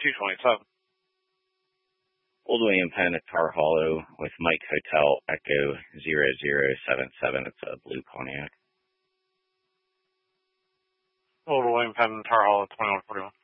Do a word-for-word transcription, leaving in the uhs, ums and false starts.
two twenty-seven. Old William Penn at Tar Hollow with Mike Hotel Echo zero zero seven seven. It's a blue Pontiac. Old William Penn, Tar Hollow, twenty-one forty-one.